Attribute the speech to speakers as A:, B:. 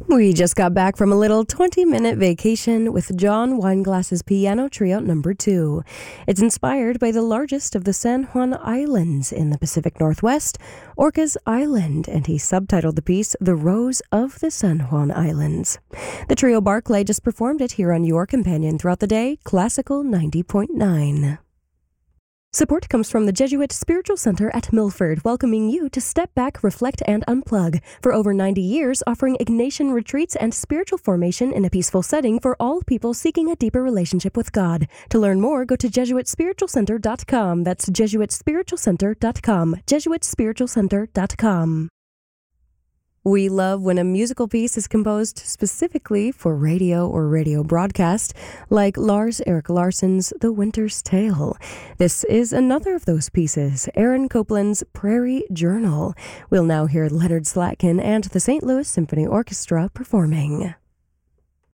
A: We just got back from a little 20-minute vacation with John Wineglass's Piano Trio Number 2. It's inspired by the largest of the San Juan Islands in the Pacific Northwest, Orcas Island, and he subtitled the piece The Rose of the San Juan Islands. The trio Barclay just performed it here on your companion throughout the day, Classical 90.9. Support comes from the Jesuit Spiritual Center at Milford, welcoming you to step back, reflect, and unplug. For over 90 years, offering Ignatian retreats and spiritual formation in a peaceful setting for all people seeking a deeper relationship with God. To learn more, go to JesuitSpiritualCenter.com. That's JesuitSpiritualCenter.com. JesuitSpiritualCenter.com. We love when a musical piece is composed specifically for radio or radio broadcast, like Lars Erik Larsson's The Winter's Tale. This is another of those pieces, Aaron Copland's Prairie Journal. We'll now hear Leonard Slatkin and the St. Louis Symphony Orchestra performing.